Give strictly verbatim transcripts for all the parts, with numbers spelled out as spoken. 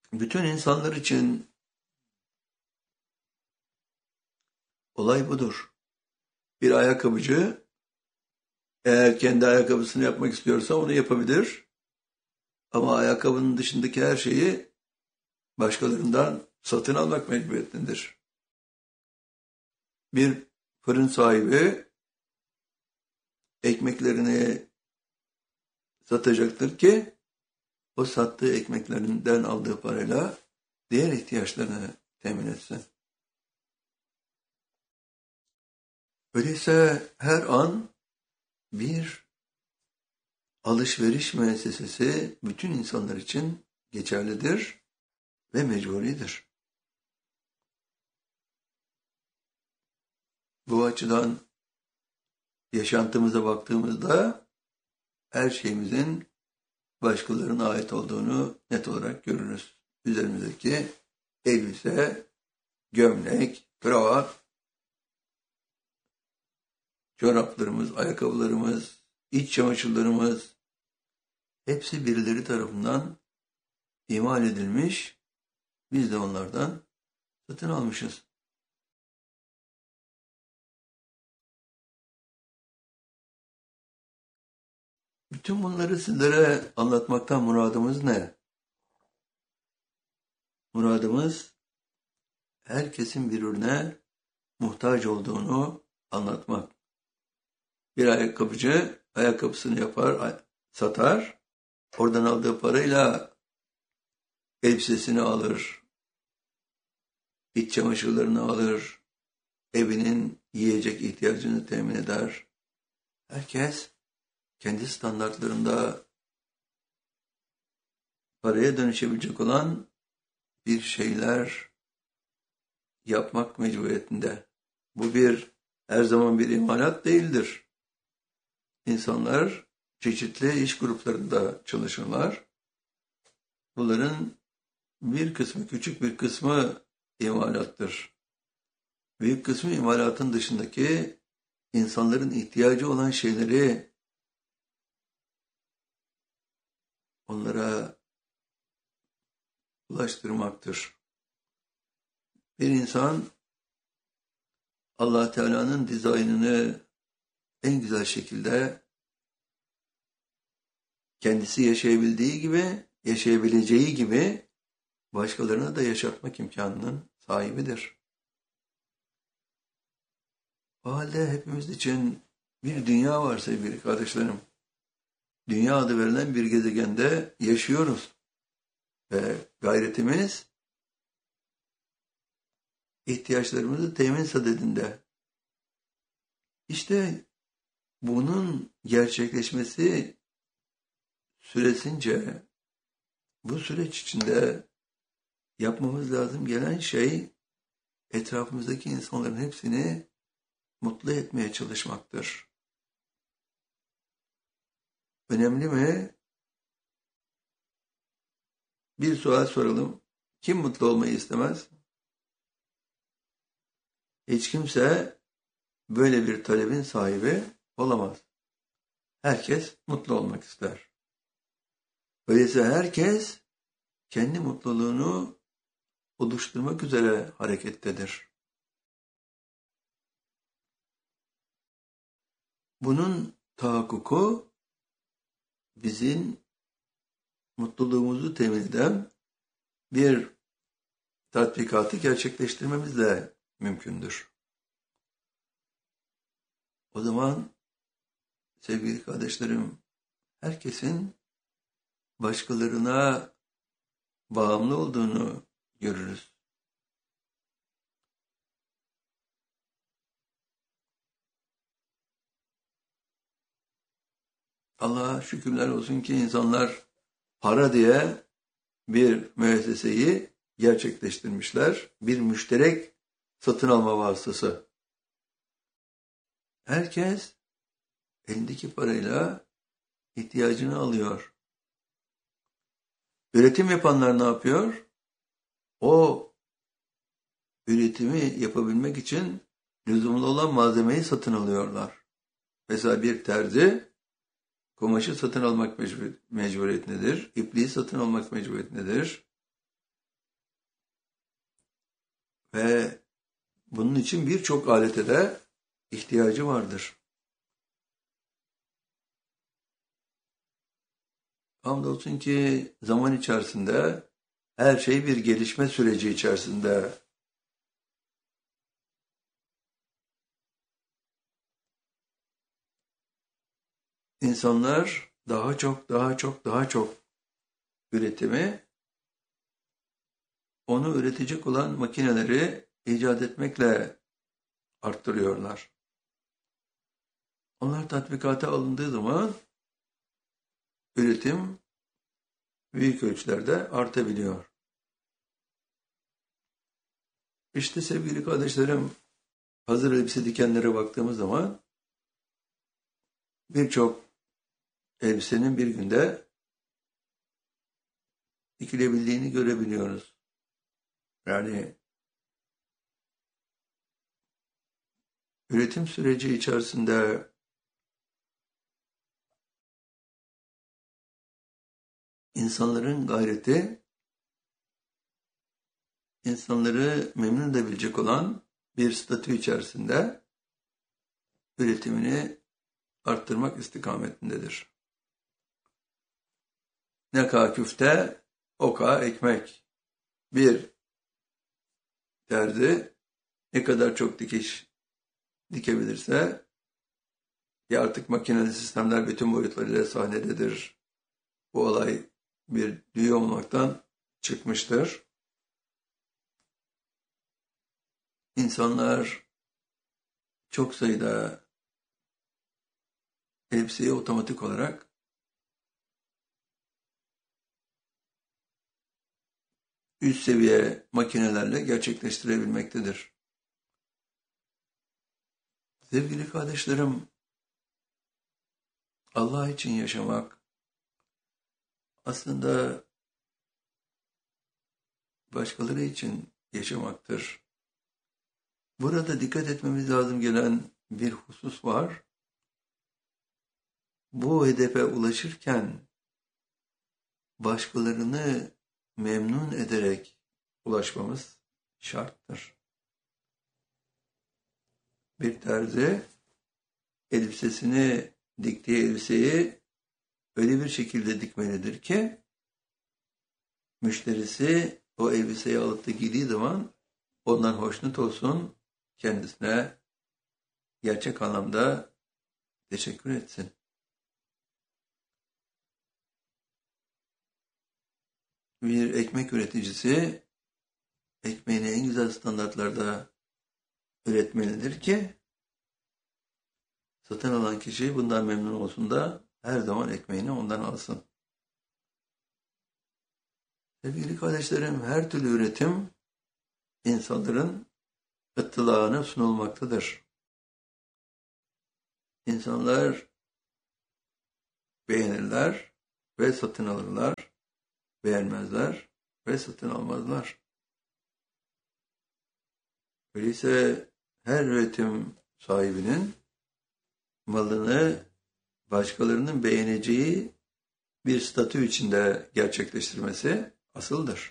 Bütün insanlar için olay budur. Bir ayakkabıcı eğer kendi ayakkabısını yapmak istiyorsa onu yapabilir. Ama ayakkabının dışındaki her şeyi başkalarından satın almak mecburiyetindedir. Bir fırın sahibi ekmeklerini satacaktır ki o sattığı ekmeklerinden aldığı parayla diğer ihtiyaçlarını temin etsin. Öyleyse her an bir alışveriş müessesesi bütün insanlar için geçerlidir ve mecburidir. Bu açıdan yaşantımıza baktığımızda her şeyimizin başkalarına ait olduğunu net olarak görürüz. Üzerimizdeki elbise, gömlek, kravat, çoraplarımız, ayakkabılarımız, iç çamaşırlarımız hepsi birileri tarafından imal edilmiş, biz de onlardan satın almışız. Bütün bunları sizlere anlatmaktan muradımız ne? Muradımız herkesin birbirine muhtaç olduğunu anlatmak. Bir ayakkabıcı ayakkabısını yapar, satar, oradan aldığı parayla elbisesini alır, iç çamaşırlarını alır, evinin yiyecek ihtiyacını temin eder. Herkes kendi standartlarında paraya dönüşebilecek olan bir şeyler yapmak mecburiyetinde. Bu bir her zaman bir imalat değildir. İnsanlar çeşitli iş gruplarında çalışırlar. Bunların bir kısmı, küçük bir kısmı imalattır. Büyük kısmı imalatın dışındaki insanların ihtiyacı olan şeyleri onlara ulaştırmaktır. Bir insan Allah Teala'nın dizaynını en güzel şekilde kendisi yaşayabildiği gibi, yaşayabileceği gibi başkalarına da yaşatmak imkanının sahibidir. O halde hepimiz için bir dünya var sevgili kardeşlerim. Dünya adı verilen bir gezegende yaşıyoruz. Ve gayretimiz ihtiyaçlarımızı temin sadedinde. İşte bunun gerçekleşmesi süresince bu süreç içinde yapmamız lazım gelen şey etrafımızdaki insanların hepsini mutlu etmeye çalışmaktır. Önemli mi? Bir sual soralım. Kim mutlu olmayı istemez? Hiç kimse böyle bir talebin sahibi olamaz. Herkes mutlu olmak ister. Öyleyse herkes kendi mutluluğunu oluşturmak üzere harekettedir. Bunun tahakkuku bizim mutluluğumuzu temin eden bir tatbikatı gerçekleştirmemizle mümkündür. O zaman sevgili kardeşlerim, herkesin başkalarına bağımlı olduğunu görürüz. Allah'a şükürler olsun ki insanlar para diye bir müesseseyi gerçekleştirmişler. Bir müşterek satın alma vasıtası. Herkes elindeki parayla ihtiyacını alıyor. Üretim yapanlar ne yapıyor? O üretimi yapabilmek için lüzumlu olan malzemeyi satın alıyorlar. Mesela bir terzi kumaşı satın almak mecbur, mecburiyetindedir. İpliği satın almak mecburiyetindedir. Ve bunun için birçok alete de ihtiyacı vardır. Hamdolsun ki zaman içerisinde her şey bir gelişme süreci içerisinde. İnsanlar daha çok, daha çok, daha çok üretimi, onu üretecek olan makineleri icat etmekle arttırıyorlar. Onlar tatbikata alındığı zaman üretim büyük ölçülerde artabiliyor. İşte sevgili kardeşlerim, hazır elbise dikenlere baktığımız zaman birçok elbisenin bir günde dikilebildiğini görebiliyoruz. Yani üretim süreci içerisinde insanların gayreti, insanları memnun edebilecek olan bir statü içerisinde üretimini arttırmak istikametindedir. Ne kadar küfte, o kadar ekmek. Bir terzi ne kadar çok dikiş dikebilirse, ya artık makineli sistemler bütün boyutlarıyla sahnededir. Bu olay bir düğü olmaktan çıkmıştır. İnsanlar çok sayıda elbiseyi otomatik olarak üst seviye makinelerle gerçekleştirebilmektedir. Sevgili kardeşlerim, Allah için yaşamak aslında başkaları için yaşamaktır. Burada dikkat etmemiz lazım gelen bir husus var. Bu hedefe ulaşırken başkalarını memnun ederek ulaşmamız şarttır. Bir terzi elbisesini, diktiği elbiseyi öyle bir şekilde dikmelidir ki müşterisi o elbiseyi alıp da giydiği zaman ondan hoşnut olsun, kendisine gerçek anlamda teşekkür etsin. Bir ekmek üreticisi ekmeğini en güzel standartlarda üretmelidir ki satın alan kişi bundan memnun olsun da her zaman ekmeğini ondan alsın. Sevgili kardeşlerim, her türlü üretim insanların ıttılağına sunulmaktadır. İnsanlar beğenirler ve satın alırlar, beğenmezler ve satın almazlar. Öyleyse her üretim sahibinin malını başkalarının beğeneceği bir statü içinde gerçekleştirmesi asıldır.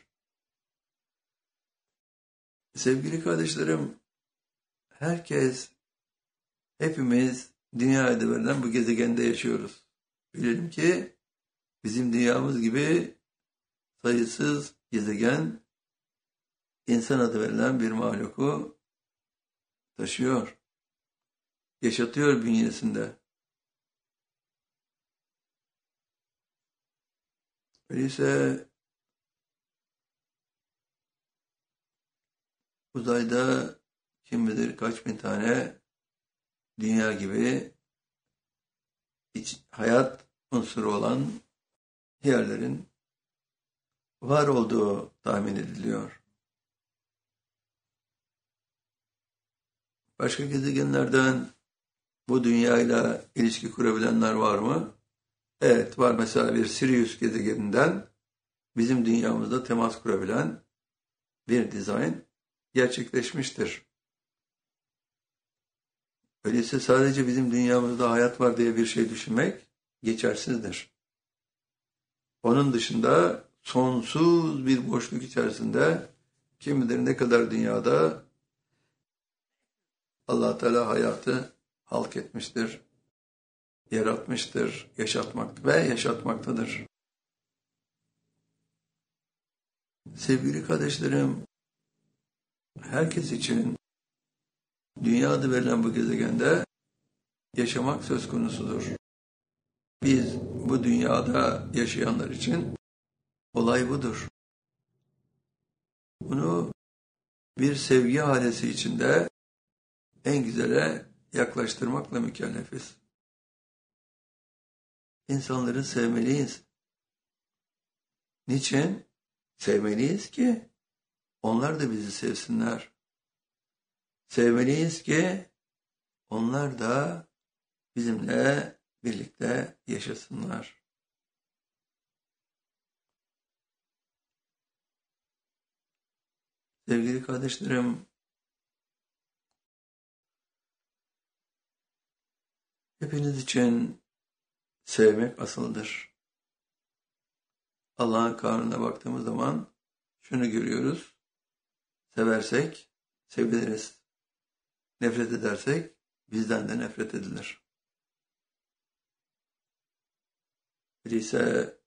Sevgili kardeşlerim, herkes, hepimiz dünyada verilen bu gezegende yaşıyoruz. Bilelim ki bizim dünyamız gibi sayısız gezegen insan adı verilen bir mahluku taşıyor, yaşatıyor bünyesinde. Öyleyse uzayda kim bilir kaç bin tane dünya gibi hiç hayat unsuru olan yerlerin var olduğu tahmin ediliyor. Başka gezegenlerden bu dünyayla ilişki kurabilenler var mı? Evet, var. Mesela bir Sirius gezegeninden bizim dünyamızda temas kurabilen bir dizayn gerçekleşmiştir. Öyleyse sadece bizim dünyamızda hayat var diye bir şey düşünmek geçersizdir. Onun dışında sonsuz bir boşluk içerisinde Kim bilir ne kadar dünyada Allah Teala hayatı halk etmiştir, yaratmıştır, yaşatmak ve yaşatmaktadır. Sevgili kardeşlerim, herkes için dünya adı verilen bu gezegende yaşamak söz konusudur. Biz bu dünyada yaşayanlar için olay budur. Bunu bir sevgi halesi içinde en güzele yaklaştırmakla mükellefiz. İnsanları sevmeliyiz. Niçin? Sevmeliyiz ki onlar da bizi sevsinler. Sevmeliyiz ki onlar da bizimle birlikte yaşasınlar. Sevgili kardeşlerim, hepiniz için sevmek asıldır. Allah'ın kanununa baktığımız zaman şunu görüyoruz. Seversek seviliriz. Nefret edersek bizden de nefret edilir. Öyleyse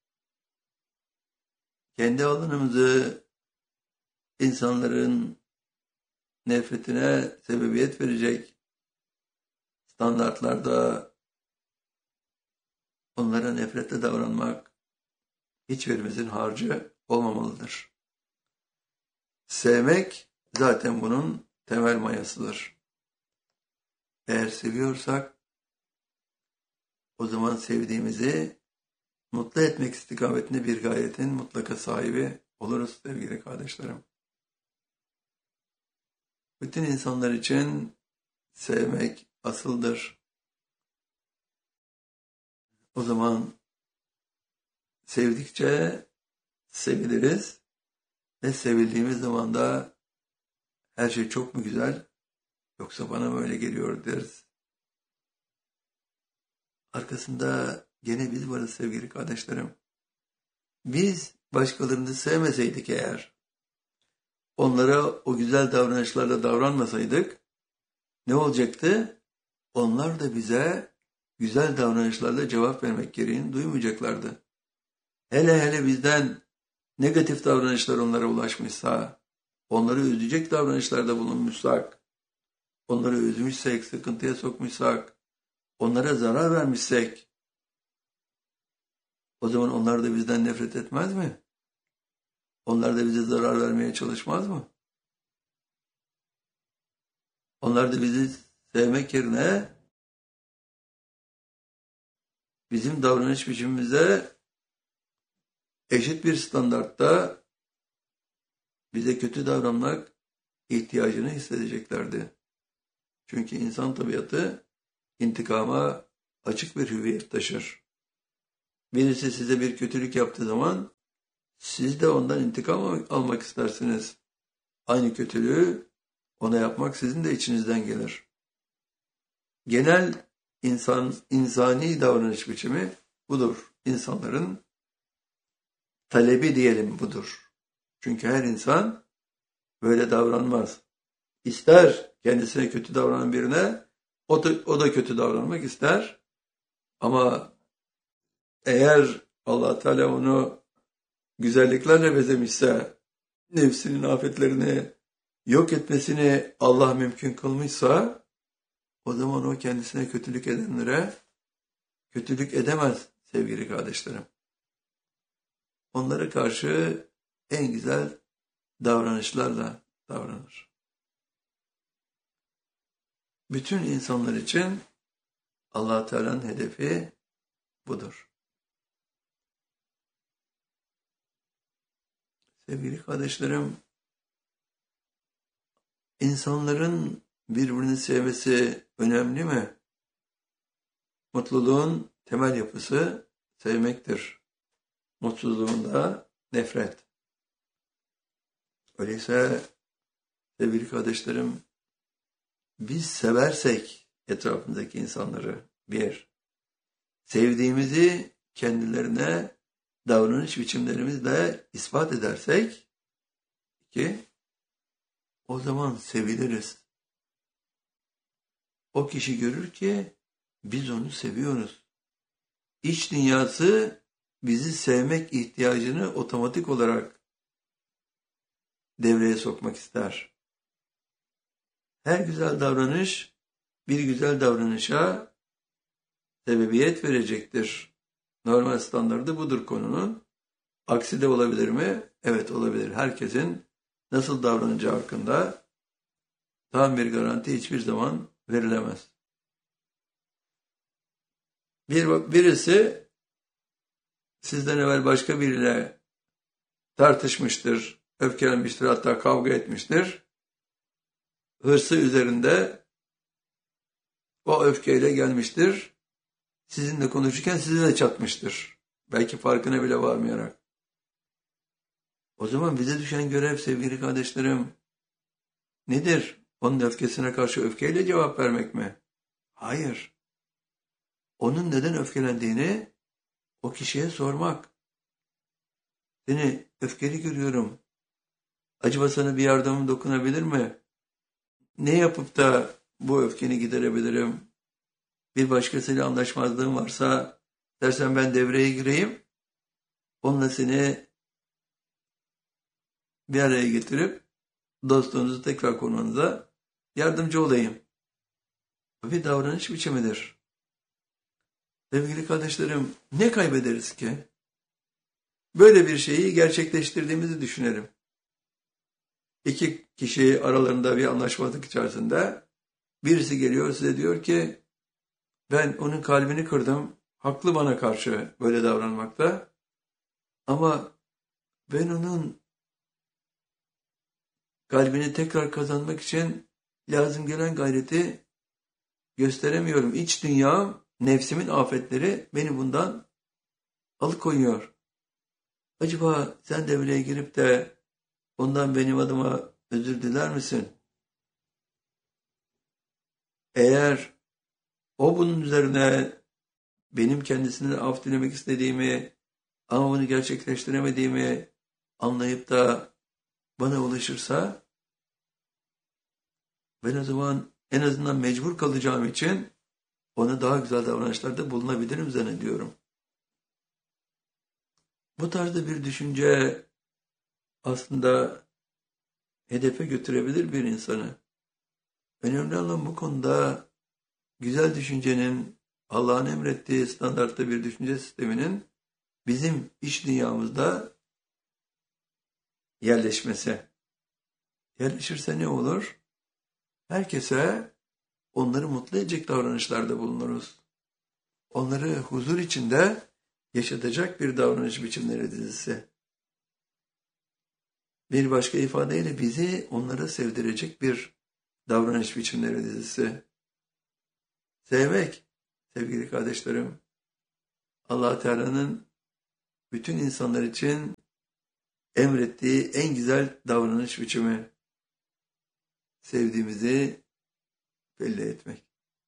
kendi alanımızı insanların nefretine sebebiyet verecek standartlarda onlara nefretle davranmak hiçbirimizin harcı olmamalıdır. Sevmek zaten bunun temel mayasıdır. Eğer seviyorsak o zaman sevdiğimizi mutlu etmek istikametinde bir gayetin mutlaka sahibi oluruz sevgili kardeşlerim. Bütün insanlar için sevmek asıldır. O zaman sevdikçe seviliriz ve sevildiğimiz zaman da her şey çok mu güzel yoksa bana mı öyle geliyor deriz. Arkasında gene biz varız sevgili kardeşlerim. Biz başkalarını sevmeseydik eğer, onlara o güzel davranışlarla davranmasaydık ne olacaktı? Onlar da bize güzel davranışlarla cevap vermek gereğini duymayacaklardı. Hele hele bizden negatif davranışlar onlara ulaşmışsa, onları üzecek davranışlarda bulunmuşsak, onları üzmüşsek, sıkıntıya sokmuşsak, onlara zarar vermişsek, o zaman onlar da bizden nefret etmez mi? Onlar da bize zarar vermeye çalışmaz mı? Onlar da bizi sevmek yerine bizim davranış biçimimize eşit bir standartta bize kötü davranmak ihtiyacını hissedeceklerdi. Çünkü insan tabiatı intikama açık bir hüviyet taşır. Birisi size bir kötülük yaptığı zaman siz de ondan intikam almak istersiniz. Aynı kötülüğü ona yapmak sizin de içinizden gelir. Genel insan insani davranış biçimi budur. İnsanların talebi diyelim budur. Çünkü her insan böyle davranmaz. İster kendisine kötü davranan birine o da, o da kötü davranmak ister. Ama eğer Allah Teala onu güzelliklerle bezemişse, nefsinin afetlerini yok etmesini Allah mümkün kılmışsa, o zaman o kendisine kötülük edenlere kötülük edemez sevgili kardeşlerim. Onlara karşı en güzel davranışlarla davranır. Bütün insanlar için Allah Teala'nın hedefi budur. Sevgili kardeşlerim, insanların birbirini sevmesi önemli mi? Mutluluğun temel yapısı sevmektir. Mutsuzluğun da nefret. Öyleyse sevgili kardeşlerim, biz seversek etrafındaki insanları bir, sevdiğimizi kendilerine davranış biçimlerimizle ispat edersek, iki, o zaman seviliriz. O kişi görür ki biz onu seviyoruz. İç dünyası bizi sevmek ihtiyacını otomatik olarak devreye sokmak ister. Her güzel davranış bir güzel davranışa sebebiyet verecektir. Normal standardı budur konunun. Aksi de olabilir mi? Evet, olabilir. Herkesin nasıl davranacağı hakkında tam bir garanti hiçbir zaman verilemez. Bir, birisi sizden evvel başka biriyle tartışmıştır, öfkelenmiştir, hatta kavga etmiştir. Hırsı üzerinde o öfkeyle gelmiştir. Sizinle konuşurken sizi de çatmıştır. Belki farkına bile varmayarak. O zaman bize düşen görev sevgili kardeşlerim nedir? Onun öfkesine karşı öfkeyle cevap vermek mi? Hayır. Onun neden öfkelendiğini o kişiye sormak. Seni öfkeli görüyorum. Acaba sana bir yardımım dokunabilir mi? Ne yapıp da bu öfkeni giderebilirim? Bir başkasıyla anlaşmazlığım varsa dersen ben devreye gireyim. Onunla seni bir araya getirip dostluğunuzu tekrar kurmanıza yardımcı olayım. Bu bir davranış biçimidir. Sevgili kardeşlerim, ne kaybederiz ki? Böyle bir şeyi gerçekleştirdiğimizi düşünelim. İki kişi aralarında bir anlaşmazlık içerisinde birisi geliyor size diyor ki ben onun kalbini kırdım, haklı bana karşı böyle davranmakta ama ben onun kalbini tekrar kazanmak için lazım gelen gayreti gösteremiyorum. İç dünyam, nefsimin afetleri beni bundan alıkoyuyor. Acaba sen devreye girip de ondan benim adıma özür diler misin? Eğer o bunun üzerine benim kendisine af dilemek istediğimi ama bunu gerçekleştiremediğimi anlayıp da bana ulaşırsa ben o zaman en azından mecbur kalacağım için ona daha güzel davranışlarda bulunabilirim zannediyorum. Bu tarzda bir düşünce aslında hedefe götürebilir bir insanı. Önemli olan bu konuda güzel düşüncenin, Allah'ın emrettiği standartta bir düşünce sisteminin bizim iç dünyamızda yerleşmesi. Yerleşirse ne olur? Herkese onları mutlu edecek davranışlarda bulunuruz. Onları huzur içinde yaşatacak bir davranış biçimleri dizisi. Bir başka ifadeyle bizi onlara sevdirecek bir davranış biçimleri dizisi. Sevmek, sevgili kardeşlerim, Allah Teala'nın bütün insanlar için emrettiği en güzel davranış biçimi. Sevdiğimizi belli etmek.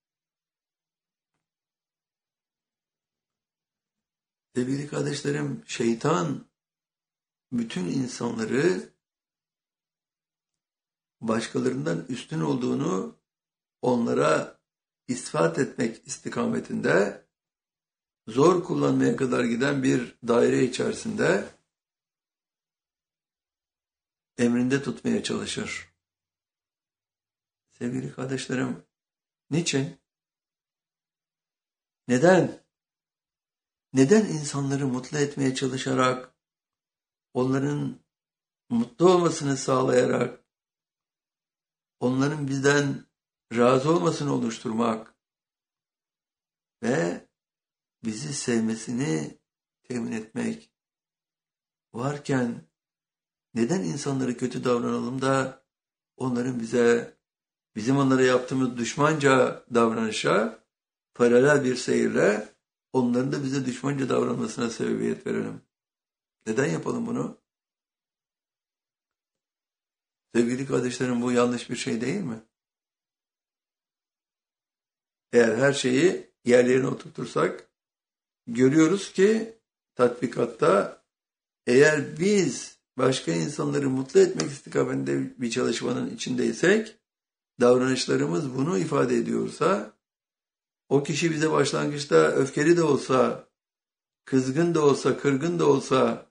Sevgili kardeşlerim, şeytan bütün insanları başkalarından üstün olduğunu onlara ispat etmek istikametinde zor kullanmaya kadar giden bir daire içerisinde emrinde tutmaya çalışır. Sevgili kardeşlerim, niçin? Neden? Neden insanları mutlu etmeye çalışarak, onların mutlu olmasını sağlayarak, onların bizden razı olmasını oluşturmak ve bizi sevmesini temin etmek varken neden insanlara kötü davranalım da onların bize, bizim onlara yaptığımız düşmanca davranışa paralel bir seyirle onların da bize düşmanca davranmasına sebebiyet verelim. Neden yapalım bunu? Sevgili kardeşlerim, bu yanlış bir şey değil mi? Eğer her şeyi yerlerine oturtursak görüyoruz ki tatbikatta eğer biz başka insanları mutlu etmek istikametinde bir çalışmanın içindeysek, davranışlarımız bunu ifade ediyorsa, o kişi bize başlangıçta öfkeli de olsa, kızgın da olsa, kırgın da olsa,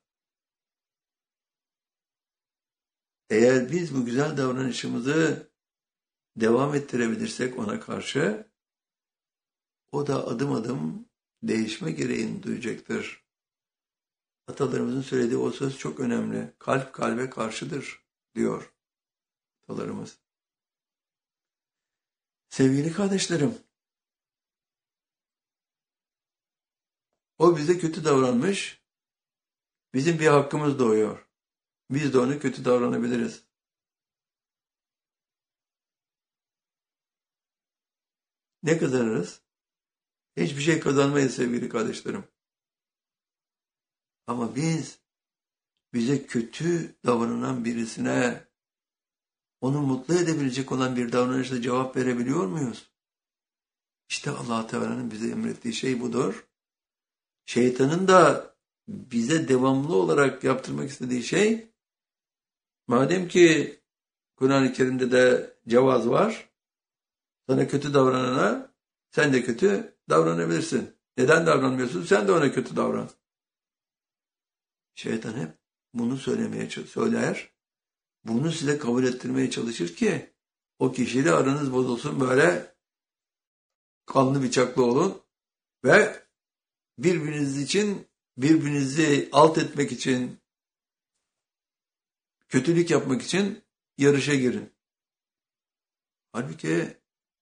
eğer biz bu güzel davranışımızı devam ettirebilirsek ona karşı, o da adım adım değişme gereğini duyacaktır. Atalarımızın söylediği o söz çok önemli. Kalp kalbe karşıdır diyor atalarımız. Sevgili kardeşlerim, o bize kötü davranmış, bizim bir hakkımız doğuyor. Biz de ona kötü davranabiliriz. Ne kazanırız? Hiçbir şey kazanmayız sevgili kardeşlerim. Ama biz bize kötü davranan birisine onu mutlu edebilecek olan bir davranışla cevap verebiliyor muyuz? İşte Allah Teala'nın bize emrettiği şey budur. Şeytanın da bize devamlı olarak yaptırmak istediği şey, madem ki Kur'an-ı Kerim'de de cevaz var, sana kötü davranana sen de kötü davranabilirsin. Neden davranmıyorsun? Sen de ona kötü davran. Şeytan hep bunu söylemeye söyler. Bunu size kabul ettirmeye çalışır ki o kişiyle aranız bozulsun, böyle kanlı bıçaklı olun ve birbiriniz için, birbirinizi alt etmek için, kötülük yapmak için yarışa girin. Halbuki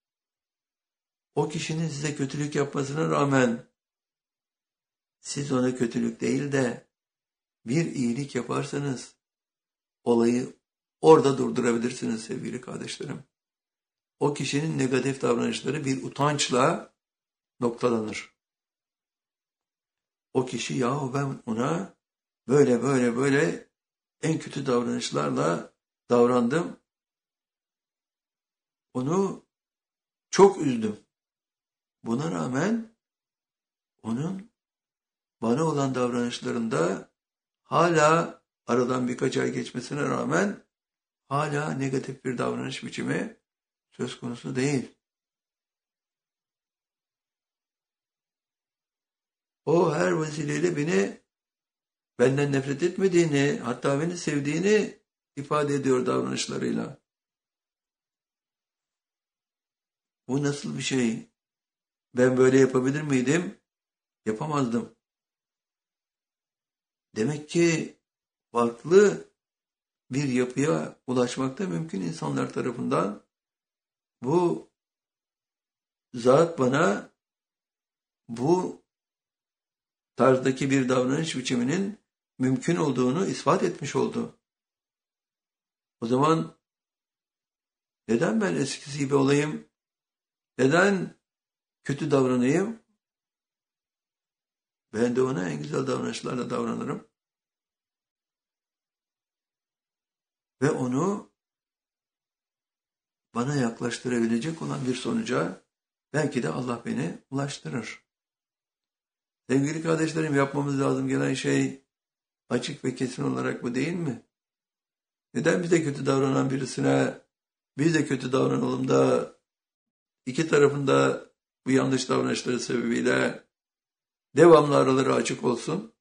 o kişinin size kötülük yapmasına rağmen siz ona kötülük değil de bir iyilik yaparsanız olayı orada durdurabilirsiniz sevgili kardeşlerim. O kişinin negatif davranışları bir utançla noktalanır. O kişi, yahu ben ona böyle böyle böyle en kötü davranışlarla davrandım. Onu çok üzdüm. Buna rağmen onun bana olan davranışlarında hala aradan birkaç ay geçmesine rağmen hala negatif bir davranış biçimi söz konusu değil. O her vesileyle beni benden nefret etmediğini, hatta beni sevdiğini ifade ediyor davranışlarıyla. Bu nasıl bir şey? Ben böyle yapabilir miydim? Yapamazdım. Demek ki farklı bir yapıya ulaşmak da mümkün insanlar tarafından. Bu zat bana bu tarzdaki bir davranış biçiminin mümkün olduğunu ispat etmiş oldu. O zaman neden ben eskisi gibi olayım? Neden kötü davranayım? Ben de ona en güzel davranışlarla davranırım. Ve onu bana yaklaştırabilecek olan bir sonuca belki de Allah beni ulaştırır. Sevgili kardeşlerim, yapmamız lazım gelen şey açık ve kesin olarak bu değil mi? Neden bize kötü davranan birisine biz de kötü davranalım da iki tarafında bu yanlış davranışları sebebiyle devamlı araları açık olsun?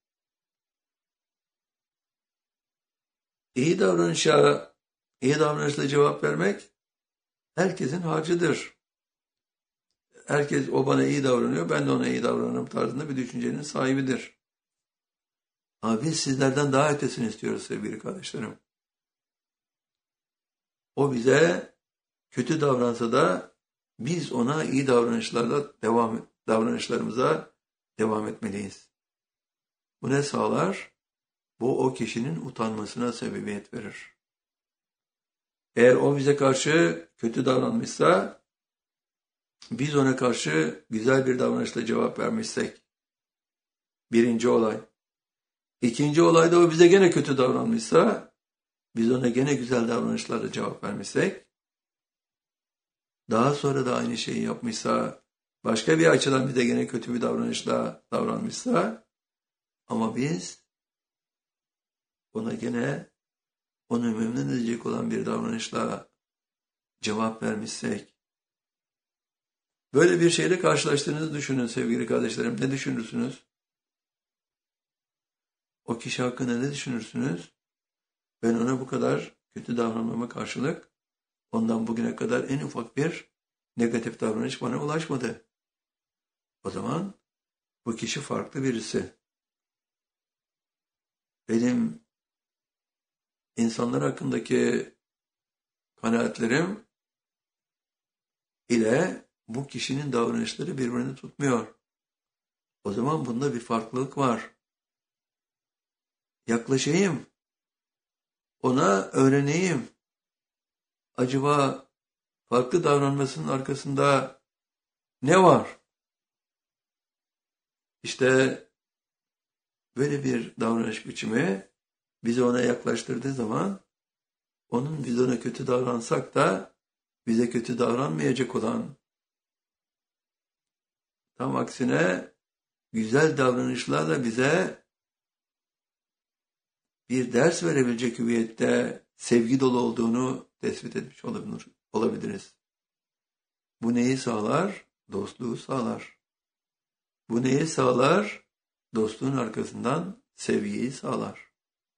İyi davranışa, iyi davranışla cevap vermek herkesin harcıdır. Herkes o bana iyi davranıyor, ben de ona iyi davranırım tarzında bir düşüncenin sahibidir. Ama biz sizlerden daha ötesini istiyoruz sevgili kardeşlerim. O bize kötü davransa da biz ona iyi davranışlarla devam davranışlarımıza devam etmeliyiz. Bu ne sağlar? Bu o kişinin utanmasına sebebiyet verir. Eğer o bize karşı kötü davranmışsa, biz ona karşı güzel bir davranışla cevap vermişsek, birinci olay. İkinci olayda o bize gene kötü davranmışsa, biz ona gene güzel davranışlarla cevap vermişsek, daha sonra da aynı şeyi yapmışsa, başka bir açıdan bize gene kötü bir davranışla davranmışsa, ama biz ona gene onu memnun edecek olan bir davranışla cevap vermişsek, böyle bir şeyle karşılaştığınızı düşünün sevgili kardeşlerim. Ne düşünürsünüz? O kişi hakkında ne düşünürsünüz? Ben ona bu kadar kötü davranmama karşılık ondan bugüne kadar en ufak bir negatif davranış bana ulaşmadı. O zaman bu kişi farklı birisi. Benim insanlar hakkındaki kanaatlerim ile bu kişinin davranışları birbirini tutmuyor. O zaman bunda bir farklılık var. Yaklaşayım. Ona öğreneyim. Acaba farklı davranmasının arkasında ne var? İşte böyle bir davranış biçimi bizi ona yaklaştırdığı zaman onun biz ona kötü davransak da bize kötü davranmayacak olan, tam aksine güzel davranışlarla bize bir ders verebilecek hüviyette sevgi dolu olduğunu tespit etmiş olabiliriz. Bu neyi sağlar? Dostluğu sağlar. Bu neyi sağlar? Dostluğun arkasından sevgiyi sağlar.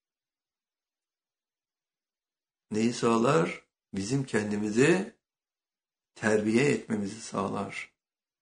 Neyi sağlar? Bizim kendimizi terbiye etmemizi sağlar.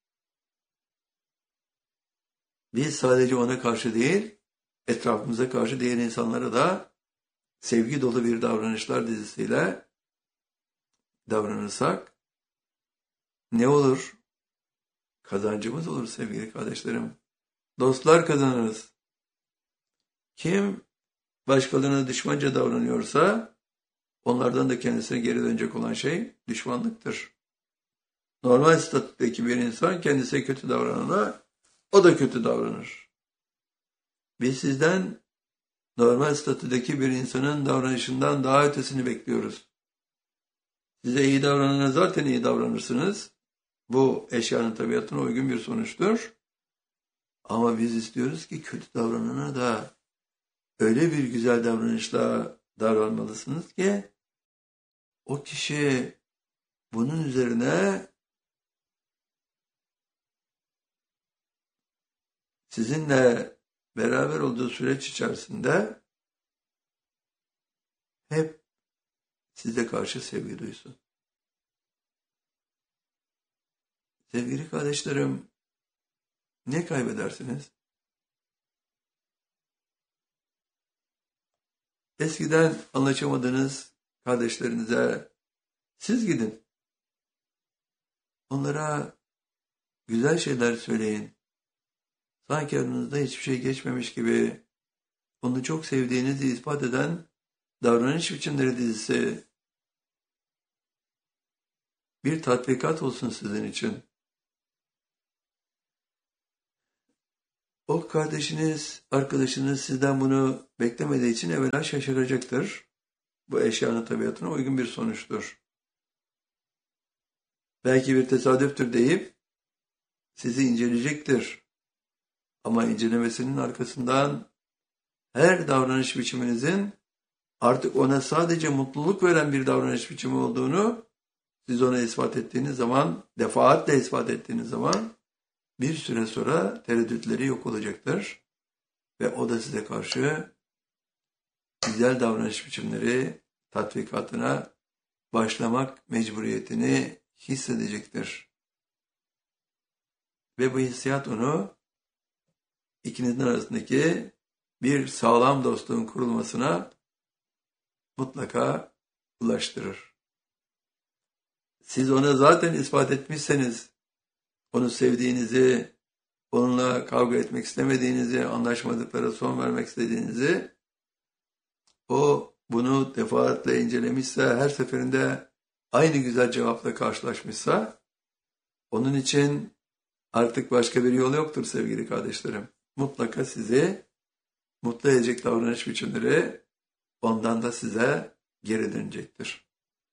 Biz sadece ona karşı değil, etrafımıza karşı diğer insanlara da sevgi dolu bir davranışlar dizisiyle davranırsak ne olur? Kazancımız olur sevgili kardeşlerim. Dostlar kazanırız. Kim başkalarına düşmanca davranıyorsa onlardan da kendisine geri dönecek olan şey düşmanlıktır. Normal statüdeki bir insan kendisine kötü davranana o da kötü davranır. Biz sizden normal statüdeki bir insanın davranışından daha ötesini bekliyoruz. Size iyi davranana zaten iyi davranırsınız. Bu eşyanın tabiatına uygun bir sonuçtur. Ama biz istiyoruz ki kötü davranana da öyle bir güzel davranışla davranmalısınız ki o kişi bunun üzerine sizinle beraber olduğu süreç içerisinde hep size karşı sevgi duysun. Sevgili kardeşlerim, ne kaybedersiniz? Eskiden anlaşamadığınız kardeşlerinize siz gidin. Onlara güzel şeyler söyleyin. Sanki aranızda hiçbir şey geçmemiş gibi onu çok sevdiğinizi ispat eden davranış biçimleri dizisi bir tatbikat olsun sizin için. O kardeşiniz, arkadaşınız sizden bunu beklemediği için evvela şaşıracaktır. Bu eşyanın tabiatına uygun bir sonuçtur. Belki bir tesadüftür deyip sizi inceleyecektir. Ama incelemesinin arkasından her davranış biçiminizin artık ona sadece mutluluk veren bir davranış biçimi olduğunu siz ona ispat ettiğiniz zaman, defaatle ispat ettiğiniz zaman bir süre sonra tereddütleri yok olacaktır. Ve o da size karşı güzel davranış biçimleri tatbikatına başlamak mecburiyetini hissedecektir. Ve bu hissiyat onu ikinizin arasındaki bir sağlam dostluğun kurulmasına mutlaka ulaştırır. Siz ona zaten ispat etmişseniz, onu sevdiğinizi, onunla kavga etmek istemediğinizi, anlaşmadıklara son vermek istediğinizi, o bunu defaatle incelemişse, her seferinde aynı güzel cevapla karşılaşmışsa, onun için artık başka bir yol yoktur sevgili kardeşlerim. Mutlaka sizi mutlu edecek davranış biçimleri ondan da size geri dönecektir.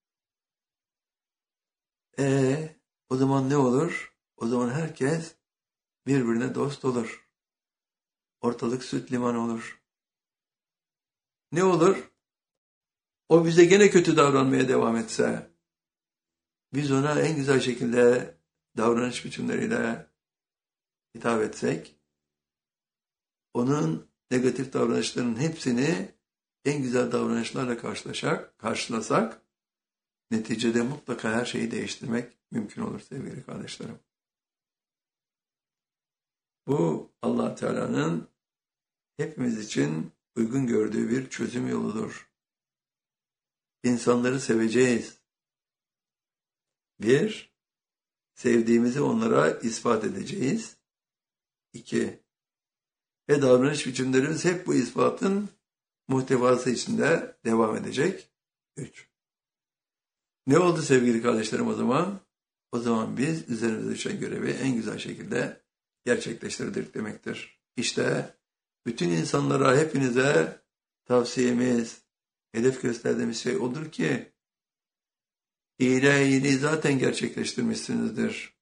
E o zaman ne olur? O zaman herkes birbirine dost olur. Ortalık süt liman olur. Ne olur? O bize gene kötü davranmaya devam etse, biz ona en güzel şekilde davranış biçimleriyle hitap etsek, onun negatif davranışlarının hepsini en güzel davranışlarla karşılaşak, karşılasak, neticede mutlaka her şeyi değiştirmek mümkün olur sevgili kardeşlerim. Bu Allah Teala'nın hepimiz için uygun gördüğü bir çözüm yoludur. İnsanları seveceğiz. Bir, sevdiğimizi onlara ispat edeceğiz. İki, ve davranış biçimlerimiz hep bu ispatın muhtevası içinde devam edecek. Üç. Ne oldu sevgili kardeşlerim o zaman? O zaman biz üzerimize düşen görevi en güzel şekilde gerçekleştirdik demektir. İşte bütün insanlara, hepinize tavsiyemiz, hedef gösterdiğimiz şey odur ki, iyiliğe iyiliği zaten gerçekleştirmişsinizdir.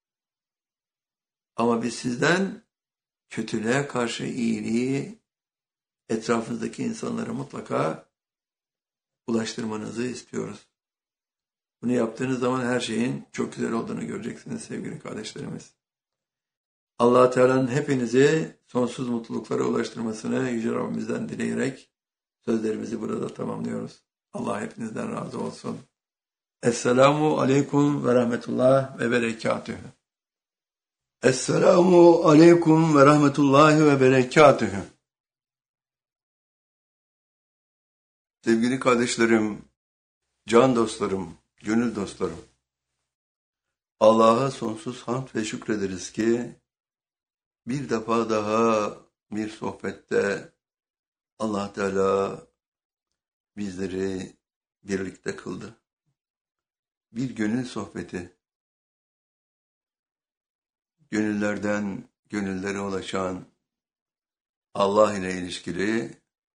Ama biz sizden kötülüğe karşı iyiliği etrafınızdaki insanlara mutlaka ulaştırmanızı istiyoruz. Bunu yaptığınız zaman her şeyin çok güzel olduğunu göreceksiniz sevgili kardeşlerimiz. Allah Teala'nın hepinizi sonsuz mutluluklara ulaştırmasını Yüce Rabbimizden dileyerek sözlerimizi burada tamamlıyoruz. Allah hepinizden razı olsun. Esselamu aleyküm ve rahmetullah ve berekatühü. Esselamu aleyküm ve rahmetullahi ve berekatühü. Sevgili kardeşlerim, can dostlarım, gönül dostlarım, Allah'a sonsuz hamd ve şükrederiz ki bir defa daha bir sohbette Allah Teala bizleri birlikte kıldı. Bir gönül sohbeti, gönüllerden gönüllere ulaşan Allah ile ilişkili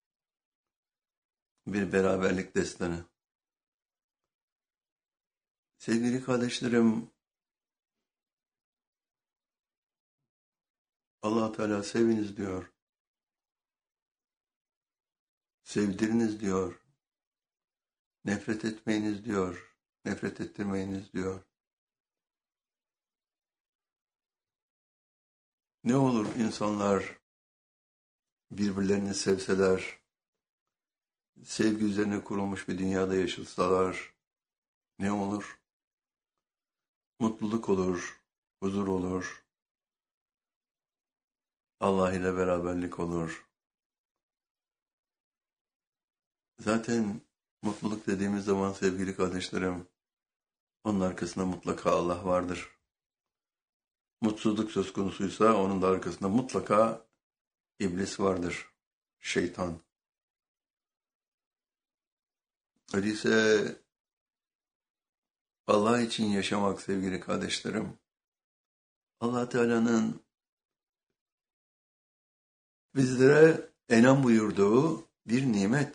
bir beraberlik destanı. Sevgili kardeşlerim, Allah Teala seviniz diyor. Sevdiriniz diyor. Nefret etmeyiniz diyor. Nefret ettirmeyiniz diyor. Ne olur insanlar birbirlerini sevseler, sevgi üzerine kurulmuş bir dünyada yaşasalar, ne olur? Mutluluk olur, huzur olur, Allah ile beraberlik olur. Zaten mutluluk dediğimiz zaman sevgili kardeşlerim, onun arkasında mutlaka Allah vardır. Mutsuzluk söz konusuysa onun da arkasında mutlaka iblis vardır, şeytan. Öyleyse Allah için yaşamak sevgili kardeşlerim, Allah Teala'nın bizlere enam buyurduğu bir nimet.